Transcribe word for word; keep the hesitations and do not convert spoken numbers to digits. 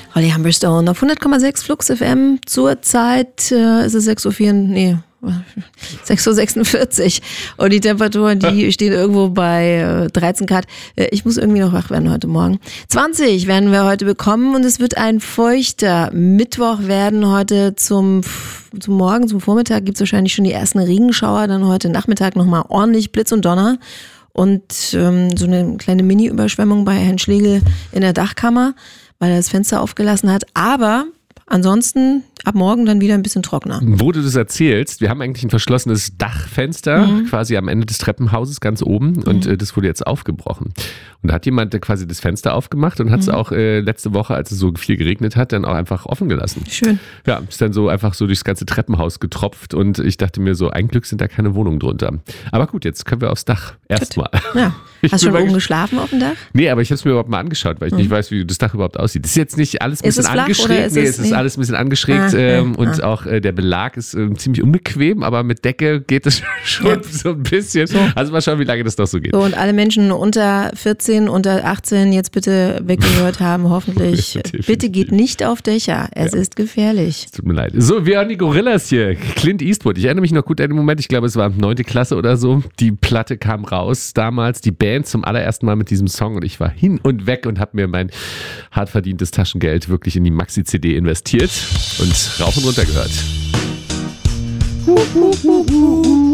Holly Humberstone auf hundert Komma sechs Flux F M. Zurzeit äh, ist es sechs Uhr vier, nee, sechs Uhr sechsundvierzig und die Temperatur, die steht irgendwo bei äh, dreizehn Grad. Äh, ich muss irgendwie noch wach werden heute Morgen. zwanzig werden wir heute bekommen und es wird ein feuchter Mittwoch werden. Heute zum, zum Morgen, zum Vormittag gibt es wahrscheinlich schon die ersten Regenschauer, dann heute Nachmittag nochmal ordentlich Blitz und Donner. Und ähm, so eine kleine Mini-Überschwemmung bei Herrn Schlegel in der Dachkammer, weil er das Fenster aufgelassen hat. Aber ansonsten ab morgen dann wieder ein bisschen trockener. Wo du das erzählst, wir haben eigentlich ein verschlossenes Dachfenster, mhm. quasi am Ende des Treppenhauses ganz oben und mhm. äh, das wurde jetzt aufgebrochen. Und da hat jemand quasi das Fenster aufgemacht und hat es mhm. auch äh, letzte Woche, als es so viel geregnet hat, dann auch einfach offen gelassen. Schön. Ja, ist dann so einfach so durchs ganze Treppenhaus getropft und ich dachte mir so, ein Glück sind da keine Wohnungen drunter. Aber gut, jetzt können wir aufs Dach erstmal. Ja. Hast du schon oben geschlafen auf dem Dach? Nee, aber ich habe es mir überhaupt mal angeschaut, weil ich mhm. nicht weiß, wie das Dach überhaupt aussieht. Das ist jetzt nicht alles ein bisschen angeschrägt. Ist nee, es ist nee. alles ein bisschen angeschrägt ah, ähm, okay. und ah. auch äh, der Belag ist äh, ziemlich unbequem, aber mit Decke geht es schon ja. so ein bisschen. So. Also mal schauen, wie lange das noch so geht. So, und alle Menschen unter vierzehn, unter achtzehn jetzt bitte weggehört haben, hoffentlich. Bitte geht nicht auf Dächer, es ja. ist gefährlich. Tut mir leid. So, wir haben die Gorillas hier. Clint Eastwood. Ich erinnere mich noch gut an den Moment, ich glaube, es war neunte Klasse oder so. Die Platte kam raus damals, die Band zum allerersten Mal mit diesem Song und ich war hin und weg und habe mir mein hart verdientes Taschengeld wirklich in die Maxi-C D investiert und rauf und runter gehört.